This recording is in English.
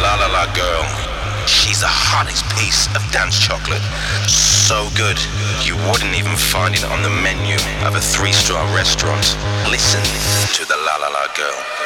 La La La girl. She's the hottest piece of dance chocolate. So good, you wouldn't even find it on the menu of a 3-star restaurant. Listen to the La La La girl.